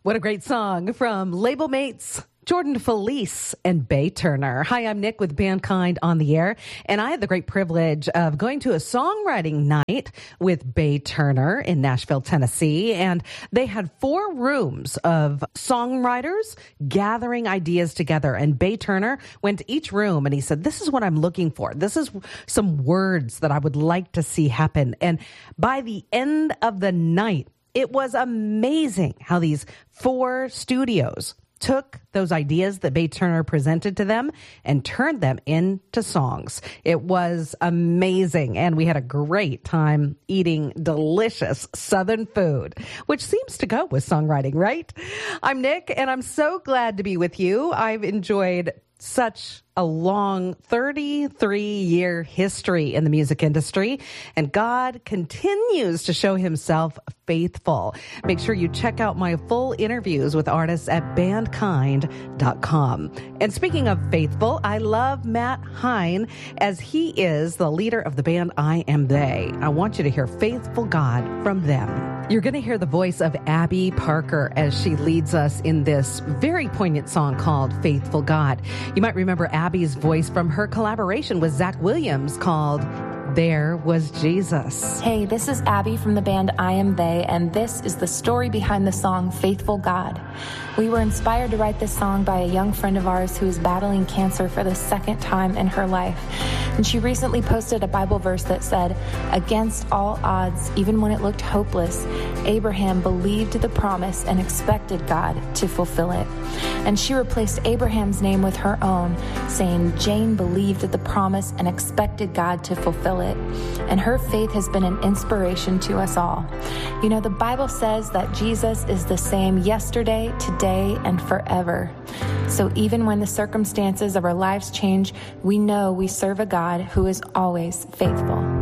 What a great song from label mates Jordan Felice and Bay Turner. Hi, I'm Nick with Bandkind on the Air, and I had the great privilege of going to a songwriting night with Bay Turner in Nashville, Tennessee, and they had 4 rooms of songwriters gathering ideas together, and Bay Turner went to each room and he said, this is what I'm looking for. This is some words that I would like to see happen. And by the end of the night, it was amazing how these 4 studios took those ideas that Bay Turner presented to them and turned them into songs. It was amazing, and we had a great time eating delicious Southern food, which seems to go with songwriting, right? I'm Nick, and I'm so glad to be with you. I've enjoyed such a long 33-year history in the music industry, and God continues to show himself faithful. Make sure you check out my full interviews with artists at bandkind.com. And speaking of faithful, I love Matt Hein, as he is the leader of the band I Am They. I want you to hear Faithful God from them. You're going to hear the voice of Abby Parker as she leads us in this very poignant song called Faithful God. You might remember Abby's voice from her collaboration with Zach Williams called There Was Jesus. Hey, this is Abby from the band I Am They, and this is the story behind the song Faithful God. We were inspired to write this song by a young friend of ours who is battling cancer for the 2nd time in her life. And she recently posted a Bible verse that said, against all odds, even when it looked hopeless, Abraham believed the promise and expected God to fulfill it. And she replaced Abraham's name with her own, saying Jane believed the promise and expected God to fulfill it. And her faith has been an inspiration to us all. You know, the Bible says that Jesus is the same yesterday, today, and forever. So even when the circumstances of our lives change, we know we serve a God who is always faithful.